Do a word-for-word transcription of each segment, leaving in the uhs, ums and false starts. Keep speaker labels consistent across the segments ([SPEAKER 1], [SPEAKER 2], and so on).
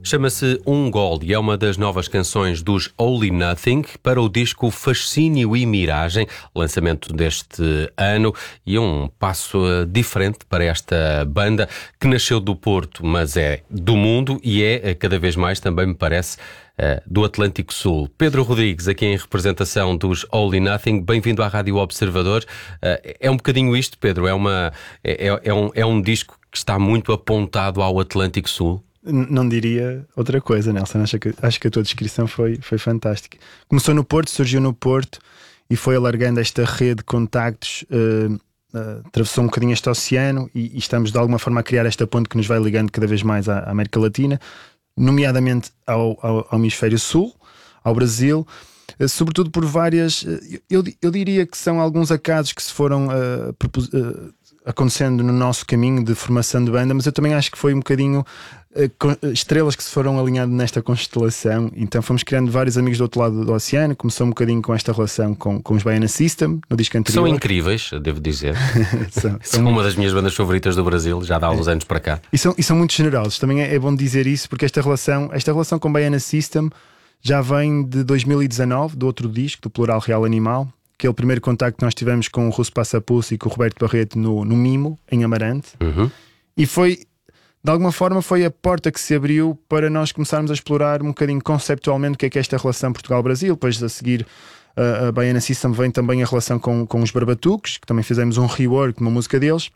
[SPEAKER 1] Chama-se Um Gol e é uma das novas canções dos Holy Nothing para o disco Fascínio e Miragem, lançamento deste ano, e é um passo diferente para esta banda que nasceu do Porto, mas é do mundo e é cada vez mais, também me parece, do Atlântico Sul. Pedro Rodrigues, aqui em representação dos Holy Nothing, bem-vindo à Rádio Observador. É um bocadinho isto, Pedro, é, uma, é, é, um, é um disco que está muito apontado ao Atlântico Sul?
[SPEAKER 2] Não diria outra coisa, Nelson. Acho que, acho que a tua descrição foi, foi fantástica. Começou no Porto, surgiu no Porto e foi alargando esta rede de contactos, uh, uh, atravessou um bocadinho este oceano e, e estamos de alguma forma a criar esta ponte que nos vai ligando cada vez mais à, à América Latina, nomeadamente ao, ao, ao Hemisfério Sul, ao Brasil, uh, sobretudo por várias... Uh, eu, eu diria que são alguns acasos que se foram uh, propus, uh, acontecendo no nosso caminho de formação de banda, mas eu também acho que foi um bocadinho estrelas que se foram alinhando nesta constelação. Então fomos criando vários amigos do outro lado do oceano. Começou um bocadinho com esta relação com, com os Baiana System no disco anterior.
[SPEAKER 1] São incríveis, devo dizer.
[SPEAKER 2] são,
[SPEAKER 1] são uma das minhas bandas favoritas do Brasil, já dá alguns é. anos para cá.
[SPEAKER 2] E são, e são muito generosos. Também é, é bom dizer isso, porque esta relação, esta relação com Baiana System já vem de dois mil e dezanove, do outro disco, do Plural Real Animal. Aquele primeiro contacto que nós tivemos com o Russo Passapulso e com o Roberto Barreto no, no Mimo, em Amarante.
[SPEAKER 1] Uhum.
[SPEAKER 2] E foi... De alguma forma foi a porta que se abriu para nós começarmos a explorar um bocadinho conceptualmente o que é que é esta relação Portugal-Brasil. Depois a seguir a, a Baiana System vem também a relação com, com os Barbatuques, que também fizemos um rework de uma música deles.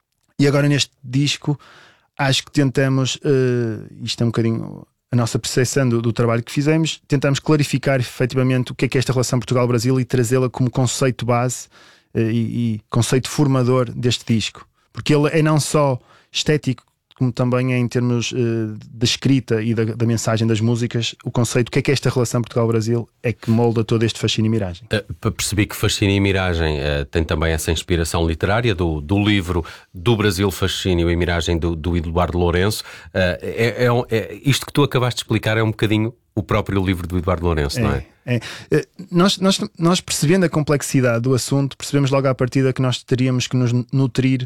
[SPEAKER 2] E agora neste disco acho que tentamos, uh, isto é um bocadinho a nossa percepção do, do trabalho que fizemos, tentamos clarificar efetivamente o que é que é esta relação Portugal-Brasil e trazê-la como conceito base uh, e, e conceito formador deste disco. Porque ele é não só estético, como também é em termos uh, da escrita e da, da mensagem das músicas, o conceito, o que é que é esta relação Portugal-Brasil, é que molda todo este Fascínio e Miragem.
[SPEAKER 1] Uh, percebi que Fascínio e Miragem uh, tem também essa inspiração literária do, do livro Do Brasil, Fascínio e Miragem do, do Eduardo Lourenço. Uh, é, é, é, isto que tu acabaste de explicar é um bocadinho o próprio livro do Eduardo Lourenço,
[SPEAKER 2] é,
[SPEAKER 1] não é?
[SPEAKER 2] É. Uh, nós, nós, nós percebendo a complexidade do assunto, percebemos logo à partida que nós teríamos que nos nutrir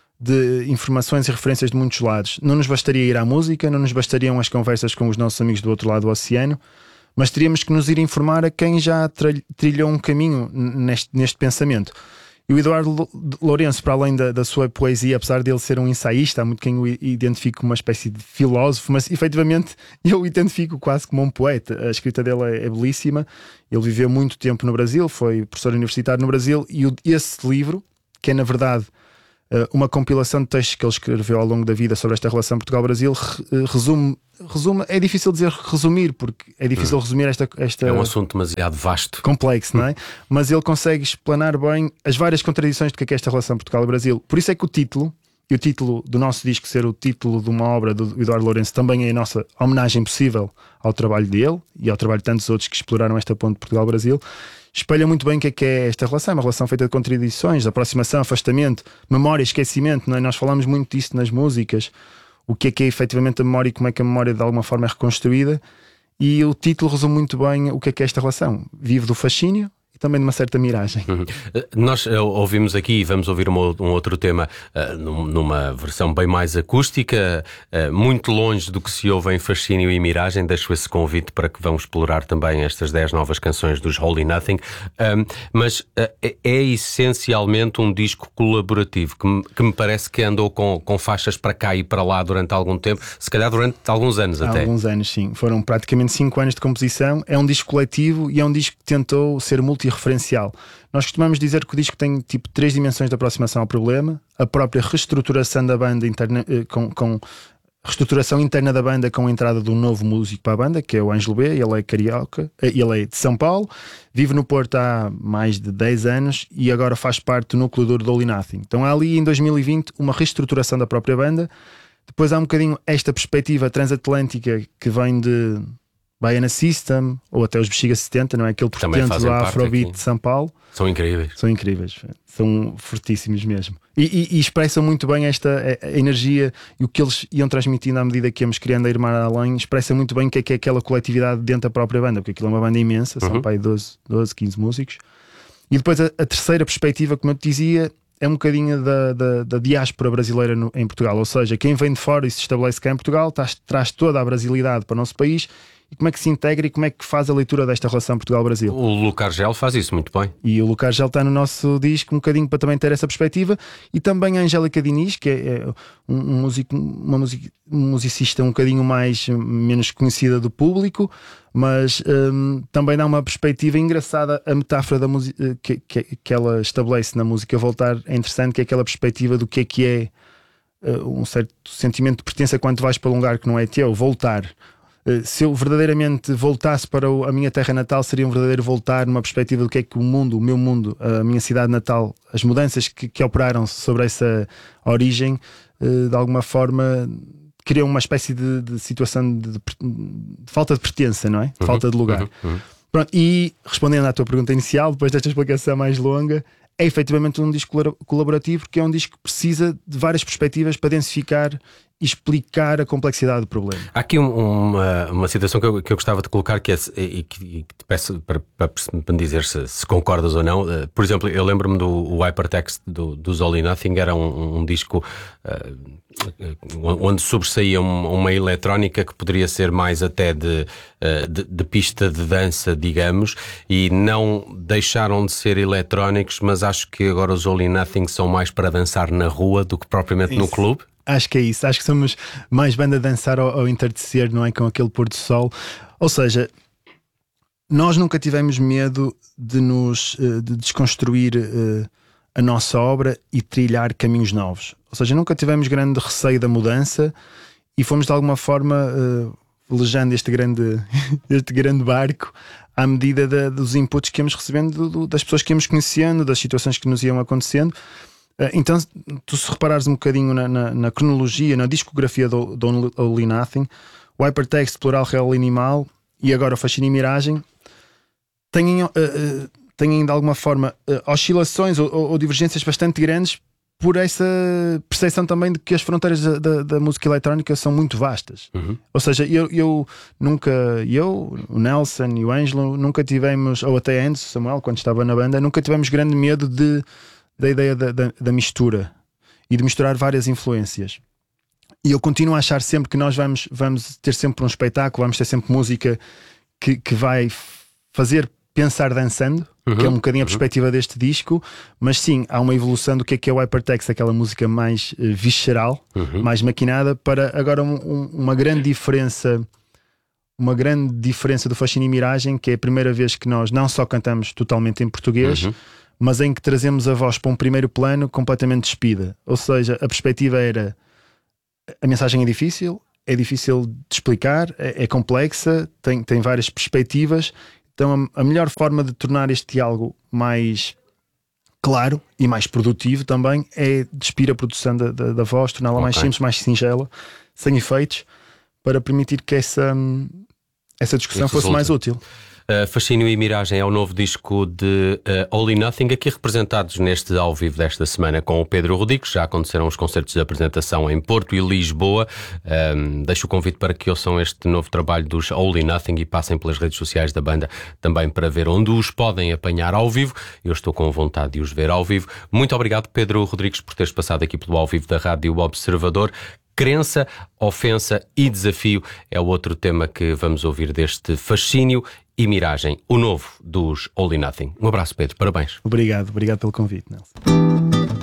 [SPEAKER 2] de informações e referências de muitos lados. Não nos bastaria ir à música, não nos bastariam as conversas com os nossos amigos do outro lado do oceano, mas teríamos que nos ir informar a quem já trilhou um caminho neste, neste pensamento. E o Eduardo Lourenço, para além da, da sua poesia, apesar de ele ser um ensaísta, há muito quem o identifica como uma espécie de filósofo, mas efetivamente eu o identifico quase como um poeta. A escrita dele é, é belíssima. Ele viveu muito tempo no Brasil, foi professor universitário no Brasil, e o, esse livro, que é na verdade uma compilação de textos que ele escreveu ao longo da vida sobre esta relação Portugal-Brasil, resume, resume, é difícil dizer resumir, porque é difícil hum. resumir esta, esta...
[SPEAKER 1] É um assunto demasiado vasto.
[SPEAKER 2] Complexo, não é? Mas ele consegue explanar bem as várias contradições do que é esta relação Portugal-Brasil. Por isso é que o título, e o título do nosso disco ser o título de uma obra do Eduardo Lourenço, também é a nossa homenagem possível ao trabalho dele e ao trabalho de tantos outros que exploraram esta ponte Portugal-Brasil. Espelha muito bem o que é que é esta relação, uma relação feita de contradições, aproximação, afastamento, memória, esquecimento, não é? Nós falamos muito disso nas músicas, o que é que é efetivamente a memória e como é que a memória de alguma forma é reconstruída, e o título resume muito bem o que é que é esta relação. Vive do fascínio e também de uma certa miragem.
[SPEAKER 1] Uhum. Nós uh, ouvimos aqui e vamos ouvir uma, um outro tema uh, numa versão bem mais acústica, uh, muito longe do que se ouve em Fascínio e Miragem. Deixo esse convite para que vamos explorar também estas dez novas canções dos Holy Nothing. Um, mas uh, é, é essencialmente um disco colaborativo que me, que me parece que andou com, com faixas para cá e para lá durante algum tempo, se calhar durante alguns anos
[SPEAKER 2] Há
[SPEAKER 1] até.
[SPEAKER 2] Alguns anos, sim. Foram praticamente cinco anos de composição. É um disco coletivo e é um disco que tentou ser multi referencial. Nós costumamos dizer que o disco tem tipo três dimensões de aproximação ao problema: a própria reestruturação da banda interna, com, com reestruturação interna da banda, com a entrada de um novo músico para a banda, que é o Ângelo B. Ele é carioca, ele é de São Paulo, vive no Porto há mais de dez anos e agora faz parte do núcleo duro do Holy Nothing. Então há ali em dois mil e vinte uma reestruturação da própria banda. Depois há um bocadinho esta perspectiva transatlântica que vem de Baiana System, ou até os Bexiga setenta, não é? Aquele portento do Afrobeat de São Paulo.
[SPEAKER 1] São incríveis.
[SPEAKER 2] São incríveis, são fortíssimos mesmo. E, e, e expressam muito bem esta a, a energia e o que eles iam transmitindo à medida que íamos criando a Irmã Além, expressa muito bem o que é, que é aquela coletividade dentro da própria banda, porque aquilo é uma banda imensa, são uhum. para aí doze, doze, quinze músicos. E depois a, a terceira perspectiva, como eu te dizia, é um bocadinho da, da, da diáspora brasileira no, em Portugal, ou seja, quem vem de fora e se estabelece cá em Portugal traz, traz toda a brasilidade para o nosso país. E como é que se integra e como é que faz a leitura desta relação Portugal-Brasil?
[SPEAKER 1] O Luca Argel faz isso muito bem.
[SPEAKER 2] E o Luca Argel está no nosso disco um bocadinho para também ter essa perspectiva. E também a Angélica Diniz, que é, é um, um, músico, uma music, um musicista um bocadinho mais, menos conhecida do público, mas um, também dá uma perspectiva engraçada. A metáfora da música que, que, que ela estabelece na música Voltar é interessante, que é aquela perspectiva do que é que é uh, um certo sentimento de pertença quando vais para um lugar que não é teu, voltar. Se eu verdadeiramente voltasse para a minha terra natal, seria um verdadeiro voltar numa perspectiva do que é que o mundo, o meu mundo, a minha cidade natal, as mudanças que, que operaram sobre essa origem, de alguma forma criam uma espécie de, de situação de, de, de falta de pertença, não é? De falta de lugar.
[SPEAKER 1] Uhum, uhum.
[SPEAKER 2] Pronto, e respondendo à tua pergunta inicial, depois desta explicação mais longa, é efetivamente um disco colaborativo, porque é um disco que precisa de várias perspectivas para densificar e explicar a complexidade do problema.
[SPEAKER 1] Há aqui um, uma, uma citação que eu, que eu gostava de colocar, que é, e que, e que te peço para, para me dizer se, se concordas ou não. Por exemplo, eu lembro-me do o Hypertext do, dos All or Nothing, era um, um disco uh, onde sobressaía uma, uma eletrónica que poderia ser mais até de, de, de pista de dança, digamos, e não deixaram de ser eletrónicos, mas acho que agora os All or Nothing são mais para dançar na rua do que propriamente
[SPEAKER 2] Isso.
[SPEAKER 1] no clube.
[SPEAKER 2] Acho que é isso, acho que somos mais banda a dançar ao, ao entardecer, não é? Com aquele pôr do sol. Ou seja, nós nunca tivemos medo de nos de desconstruir uh, a nossa obra e trilhar caminhos novos. Ou seja, nunca tivemos grande receio da mudança e fomos de alguma forma uh, velejando este grande, este grande barco à medida de, dos inputs que íamos recebendo, do, do, das pessoas que íamos conhecendo, das situações que nos iam acontecendo. Então, tu se reparares um bocadinho na, na, na cronologia, na discografia do, do All or Nothing, o Hypertext, Plural, Real e Animal e agora o Fascínio e Miragem têm, uh, uh, têm de alguma forma uh, oscilações ou, ou, ou divergências bastante grandes por essa percepção também de que as fronteiras da, da, da música eletrónica são muito vastas. Uhum. Ou seja, eu, eu nunca, eu, o Nelson e o Ângelo nunca tivemos, ou até antes, o Samuel, quando estava na banda, nunca tivemos grande medo de da ideia da, da, da mistura e de misturar várias influências. E eu continuo a achar sempre que nós vamos, vamos ter sempre um espetáculo, vamos ter sempre música que, que vai fazer pensar dançando, uhum, que é um bocadinho a perspectiva uhum. deste disco, mas sim, há uma evolução do que é que é o Hypertext, aquela música mais uh, visceral, uhum. mais maquinada, para agora um, um, uma grande diferença uma grande diferença do Fascínio e Miragem, que é a primeira vez que nós não só cantamos totalmente em português, uhum. mas em que trazemos a voz para um primeiro plano completamente despida. Ou seja, a perspectiva era: a mensagem é difícil, é difícil de explicar, é, é complexa, tem, tem várias perspectivas. Então a, a melhor forma de tornar este diálogo mais claro e mais produtivo também é despir a produção da, da, da voz, torná-la okay. mais simples, mais singela, sem efeitos, para permitir que essa, essa discussão fosse mais útil.
[SPEAKER 1] Uh, Fascínio e Miragem é o novo disco de uh, All or Nothing, aqui representados neste ao vivo desta semana com o Pedro Rodrigues. Já aconteceram os concertos de apresentação em Porto e Lisboa. Um, deixo o convite para que ouçam este novo trabalho dos All or Nothing e passem pelas redes sociais da banda também para ver onde os podem apanhar ao vivo. Eu estou com vontade de os ver ao vivo. Muito obrigado, Pedro Rodrigues, por teres passado aqui pelo ao vivo da Rádio Observador. Crença, ofensa e desafio é o outro tema que vamos ouvir deste Fascínio e Miragem, o novo dos All or Nothing. Um abraço, Pedro, parabéns.
[SPEAKER 2] Obrigado, obrigado pelo convite, Nelson.